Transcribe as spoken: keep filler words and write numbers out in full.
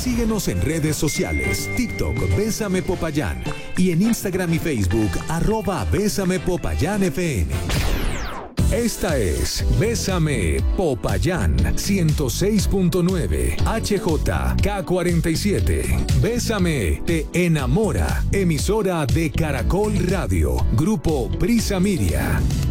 Síguenos en redes sociales, TikTok, Bésame Popayán, y en Instagram y Facebook, arroba Bésame Popayán F M. Esta es Bésame Popayán ciento seis punto nueve H J K cuarenta y siete. Bésame te enamora. Emisora de Caracol Radio. Grupo Prisa Miria.